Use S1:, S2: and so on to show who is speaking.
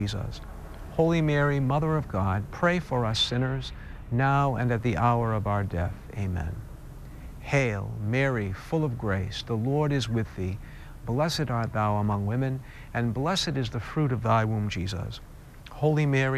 S1: Jesus. Holy Mary, Mother of God, pray for us sinners, now and at the hour of our death. Amen. Hail, Mary, full of grace, the Lord is with thee. Blessed art thou among women, and blessed is the fruit of thy womb, Jesus. Holy Mary,